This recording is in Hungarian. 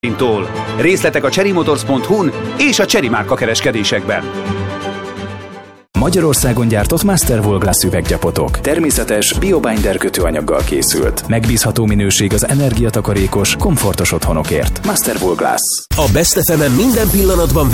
Részletek a chery-motors.hu-n és a Chery márka kereskedésekben. Magyarországon gyártott Masterwool Glass üveggyapotok. Természetes, biobinder kötőanyaggal készült. Megbízható minőség az energiatakarékos, komfortos otthonokért. Masterwool Glass. A Best FM-en minden pillanatban